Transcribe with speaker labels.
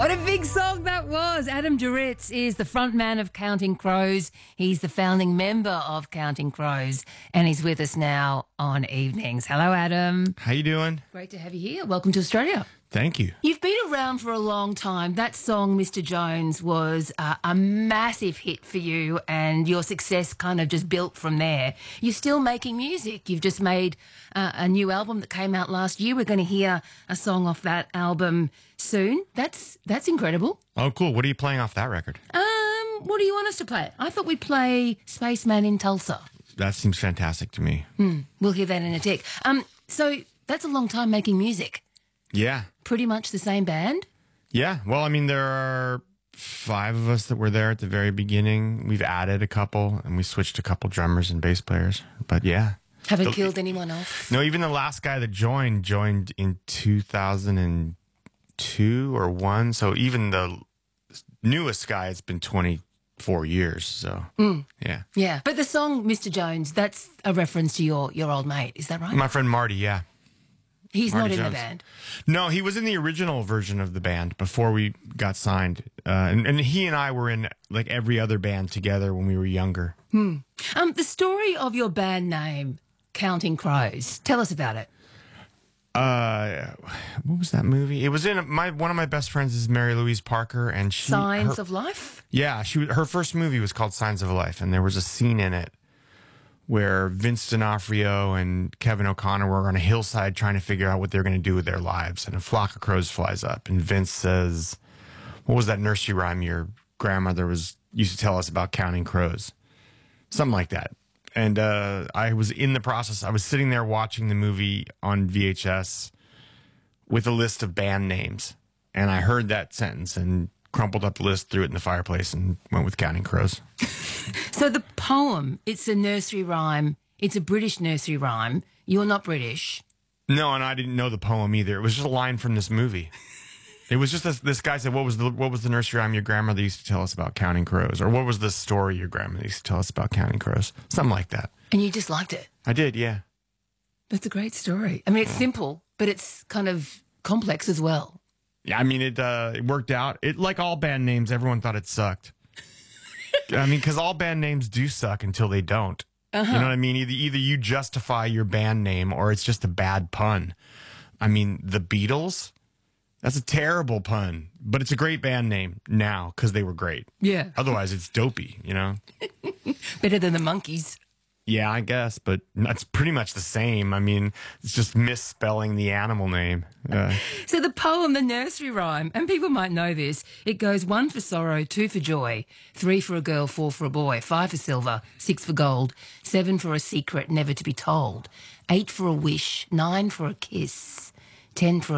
Speaker 1: What a big song that was. Adam Duritz is the front man of Counting Crows. He's the founding member of Counting Crows, and he's with us now on Evenings. Hello, Adam.
Speaker 2: How you doing?
Speaker 1: Great to have you here. Welcome to Australia.
Speaker 2: Thank you.
Speaker 1: You've been around for a long time. That song, Mr. Jones, was a massive hit for you, and your success kind of just built from there. You're still making music. You've just made a new album that came out last year. We're going to hear a song off that album soon. That's incredible.
Speaker 2: Oh, cool. What are you playing off that record?
Speaker 1: What do you want us to play? I thought we'd play Spaceman in Tulsa.
Speaker 2: That seems fantastic to me.
Speaker 1: We'll hear that in a tick. So that's a long time making music.
Speaker 2: Yeah.
Speaker 1: Pretty much the same band?
Speaker 2: Yeah. Well, I mean, there are 5 of us that were there at the very beginning. We've added a couple, and we switched a couple drummers and bass players. But yeah.
Speaker 1: Haven't killed anyone else?
Speaker 2: No, even the last guy that joined in 2002 or 1. So even the newest guy, it's been 24 years. So, yeah.
Speaker 1: Yeah. But the song, Mr. Jones, that's a reference to your old mate. Is that right?
Speaker 2: My friend Marty, yeah.
Speaker 1: He's
Speaker 2: Marty
Speaker 1: not in
Speaker 2: Jones.
Speaker 1: the band.
Speaker 2: No, he was in the original version of the band before we got signed. And he and I were in like every other band together when we were younger.
Speaker 1: The story of your band name, Counting Crows. Tell us about it.
Speaker 2: What was that movie? It was in one of my best friends is Mary Louise Parker, and
Speaker 1: Signs of Life?
Speaker 2: Yeah, her first movie was called Signs of Life, and there was a scene in it where Vince D'Onofrio and Kevin O'Connor were on a hillside trying to figure out what they're going to do with their lives, and a flock of crows flies up, and Vince says, "What was that nursery rhyme your grandmother used to tell us about counting crows?" Something like that. And I was in the process. I was sitting there watching the movie on VHS with a list of band names, and I heard that sentence and crumpled up the list, threw it in the fireplace, and went with Counting Crows.
Speaker 1: So the poem, it's a nursery rhyme. It's a British nursery rhyme. You're not British.
Speaker 2: No, and I didn't know the poem either. It was just a line from this movie. It was just this guy said, what was the nursery rhyme your grandmother used to tell us about counting crows? Or what was the story your grandmother used to tell us about counting crows? Something like that.
Speaker 1: And you just liked it?
Speaker 2: I did, yeah.
Speaker 1: That's a great story. I mean, it's simple, but it's kind of complex as well.
Speaker 2: Yeah, I mean, it worked out. Like all band names, everyone thought it sucked. I mean, because all band names do suck until they don't. You know what I mean? Either you justify your band name or it's just a bad pun. I mean, the Beatles, that's a terrible pun, but it's a great band name now because they were great.
Speaker 1: Yeah.
Speaker 2: Otherwise, it's dopey, you know?
Speaker 1: Better than the Monkees.
Speaker 2: Yeah, I guess, but it's pretty much the same. I mean, it's just misspelling the animal name.
Speaker 1: So the poem, the nursery rhyme, and people might know this, it goes 1 for sorrow, 2 for joy, 3 for a girl, 4 for a boy, 5 for silver, 6 for gold, 7 for a secret never to be told, 8 for a wish, 9 for a kiss, 10 for a